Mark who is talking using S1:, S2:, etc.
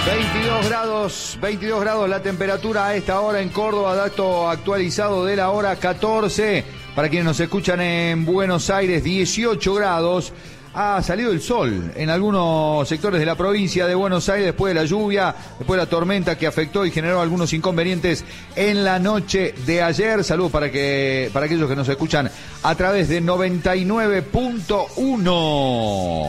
S1: 22 grados la temperatura a esta hora en Córdoba, dato actualizado de la hora 14. Para quienes nos escuchan en Buenos Aires, 18 grados. Ha salido el sol en algunos sectores de la provincia de Buenos Aires después de la lluvia, después de la tormenta que afectó y generó algunos inconvenientes en la noche de ayer. Saludos para aquellos que nos escuchan a través de 99.1.